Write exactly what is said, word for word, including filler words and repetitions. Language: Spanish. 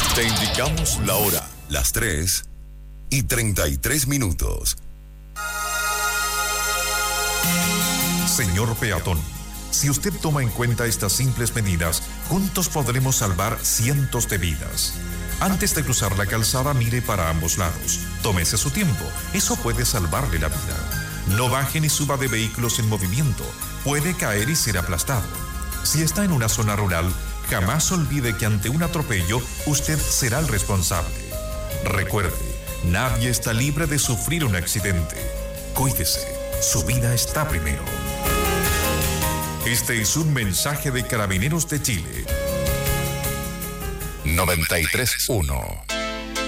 Te indicamos la hora, las tres y treinta y tres minutos. Señor peatón, si usted toma en cuenta estas simples medidas, juntos podremos salvar cientos de vidas. Antes de cruzar la calzada, mire para ambos lados. Tómese su tiempo, eso puede salvarle la vida. No baje ni suba de vehículos en movimiento, puede caer y ser aplastado. Si está en una zona rural, jamás olvide que ante un atropello, usted será el responsable. Recuerde, nadie está libre de sufrir un accidente. Cuídese, su vida está primero. Este es un mensaje de Carabineros de Chile. noventa y tres punto uno